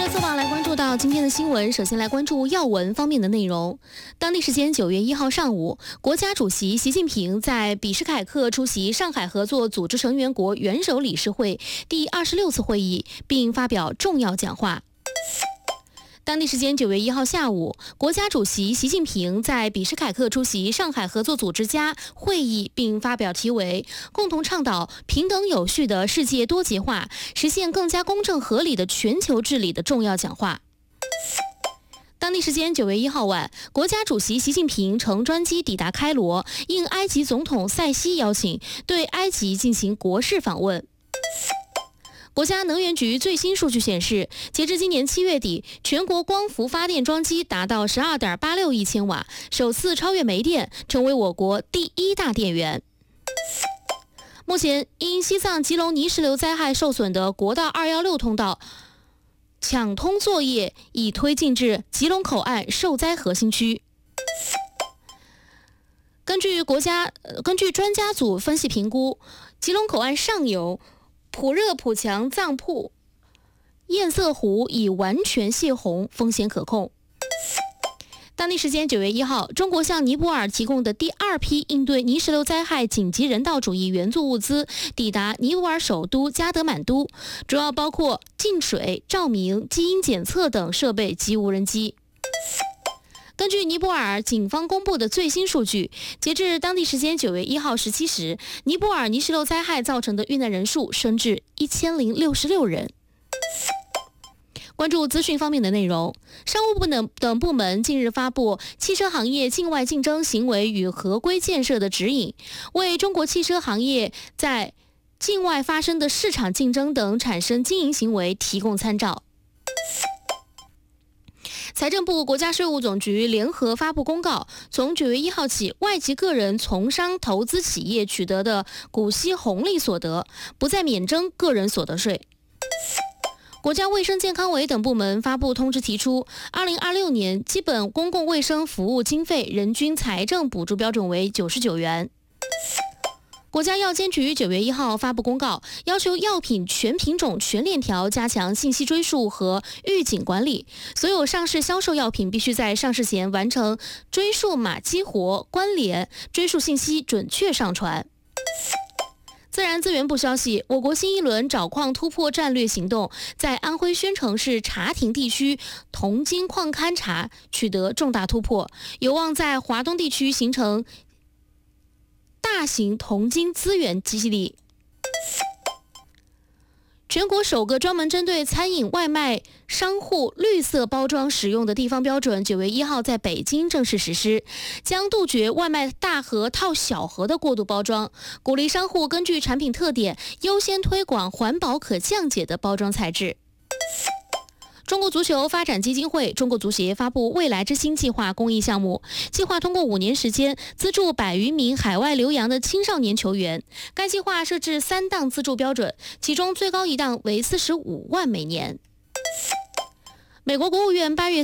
速报来关注到今天的新闻，首先来关注要闻方面的内容。当地时间9月1号上午，国家主席习近平在比什凯克出席上海合作组织成员国元首理事会第26次会议，并发表重要讲话。当地时间9月1号下午，国家主席习近平在比什凯克出席上海合作组织家会议，并发表题为“共同倡导平等有序的世界多极化，实现更加公正合理的全球治理”的重要讲话。当地时间9月1号晚，国家主席习近平乘专机抵达开罗，应埃及总统塞西邀请，对埃及进行国事访问。国家能源局最新数据显示，截至今年7月底，全国光伏发电装机达到12.86亿千瓦，首次超越煤电，成为我国第1大电源。目前，因西藏吉隆泥石流灾害受损的国道216通道抢通作业已推进至吉隆口岸受灾核心区。根据专家组分析评估，吉隆口岸上游普热普强藏瀑堰塞湖已完全泄洪，风险可控。当地时间9月1号，中国向尼泊尔提供的第2批应对泥石流灾害紧急人道主义援助物资抵达尼泊尔首都加德满都，主要包括净水、照明、基因检测等设备及无人机。根据尼泊尔警方公布的最新数据，截至当地时间9月1号17时，尼泊尔泥石流灾害造成的遇难人数升至1066人。关注资讯方面的内容，商务部等部门近日发布《汽车行业境外竞争行为与合规建设的指引》，为中国汽车行业在境外发生的市场竞争等产生经营行为提供参照。财政部、国家税务总局联合发布公告，从9月1号起，外籍个人从商投资企业取得的股息红利所得，不再免征个人所得税。国家卫生健康委等部门发布通知提出，2026年基本公共卫生服务经费人均财政补助标准为99元。国家药监局9月1号发布公告，要求药品全品种全链条加强信息追溯和预警管理，所有上市销售药品必须在上市前完成追溯码激活、关联、追溯信息准确上传。自然资源部消息，我国新一轮找矿突破战略行动在安徽宣城市茶亭地区铜金矿勘查取得重大突破，有望在华东地区形成大型铜金资源基地。全国首个专门针对餐饮外卖商户绿色包装使用的地方标准9月1号在北京正式实施，将杜绝外卖大盒套小盒的过度包装，鼓励商户根据产品特点优先推广环保可降解的包装材质。中国足球发展基金会、中国足协发布未来之星计划公益项目，计划通过5年时间资助100余名海外留洋的青少年球员。该计划设置3档资助标准，其中最高一档为45万每年。美国国务院8月